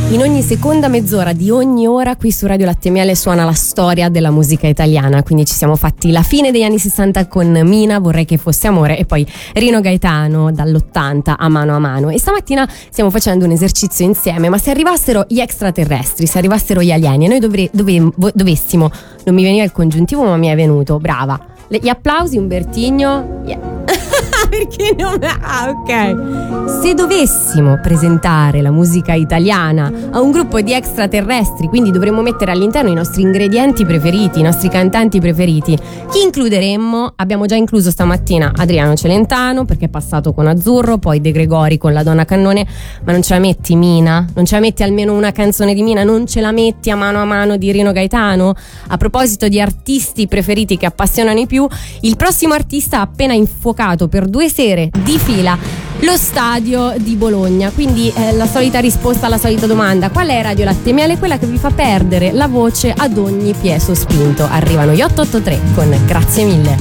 In ogni seconda mezz'ora di ogni ora qui su Radio Latte e Miele suona la storia della musica italiana, quindi ci siamo fatti la fine degli anni 60 con Mina, Vorrei che fosse amore, e poi Rino Gaetano dall'80 a mano, e stamattina stiamo facendo un esercizio insieme. Ma se arrivassero gli extraterrestri, se arrivassero gli alieni, e noi dovessimo, non mi veniva il congiuntivo ma mi è venuto, brava, gli applausi, Umbertigno, yeah. Perché non... ok. Se dovessimo presentare la musica italiana a un gruppo di extraterrestri, quindi dovremmo mettere all'interno i nostri ingredienti preferiti, i nostri cantanti preferiti, chi includeremmo? Abbiamo già incluso stamattina Adriano Celentano, perché è passato con Azzurro, poi De Gregori con La Donna Cannone. Ma non ce la metti Mina? Non ce la metti almeno una canzone di Mina? Non ce la metti a mano di Rino Gaetano? A proposito di artisti preferiti che appassionano di più, il prossimo artista ha appena infuocato per 2 sere di fila lo stadio di Bologna. Quindi la solita risposta alla solita domanda: qual è Radio Latte e Miele? Quella che vi fa perdere la voce ad ogni piè sospinto. Arrivano gli 883 con Grazie mille.